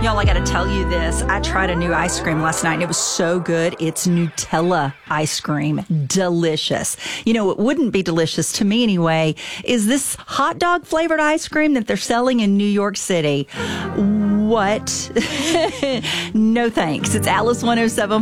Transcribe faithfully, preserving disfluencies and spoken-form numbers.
Y'all, I got to tell you this. I tried a new ice cream last night, and it was so good. It's Nutella ice cream. Delicious. You know, it wouldn't be delicious to me anyway, is this hot dog flavored ice cream that they're selling in New York City. What? No thanks. It's Alice one oh seven